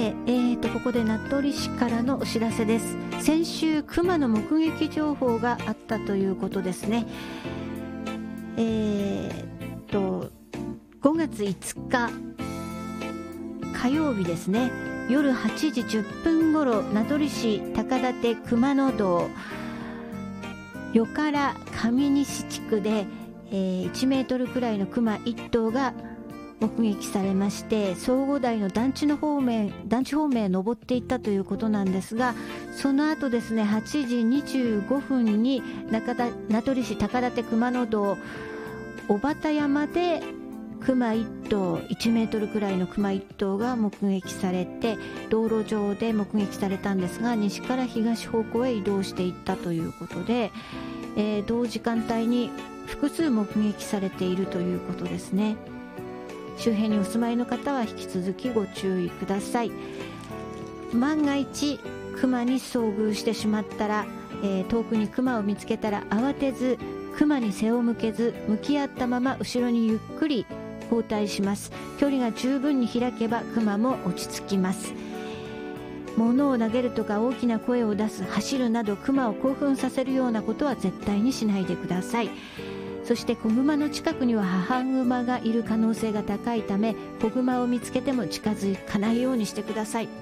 て、ここで名取市からのお知らせです。先週クマの目撃情報があったということですね。5月5日火曜日ですね、夜8時10分ごろ、名取市高立熊野道与唐上西地区で、1メートルくらいのクマ1頭が目撃されまして、総合台の団地方面へ登っていったということなんですが、その後ですね、8時25分に名取市高立熊野道小畑山でクマ1頭、1メートルくらいのクマ1頭が目撃されて、道路上で目撃されたんですが、西から東方向へ移動していったということで、同時間帯に複数目撃されているということですね。周辺にお住まいの方は引き続きご注意ください。万が一クマに遭遇してしまったら、遠くにクマを見つけたら慌てず、クマに背を向けず、向き合ったまま後ろにゆっくり後退します。距離が十分に開けばクマも落ち着きます。物を投げるとか大きな声を出す、走るなどクマを興奮させるようなことは絶対にしないでください。そして子グマの近くには母グマがいる可能性が高いため、子グマを見つけても近づかないようにしてください。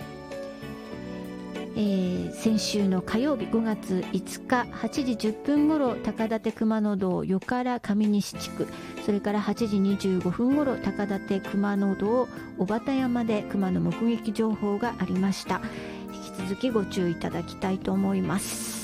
先週の火曜日5月5日8時10分ごろ、高立熊野道与唐上西地区、それから8時25分ごろ、高立熊野道小畑山で熊の目撃情報がありました。引き続きご注意いただきたいと思います。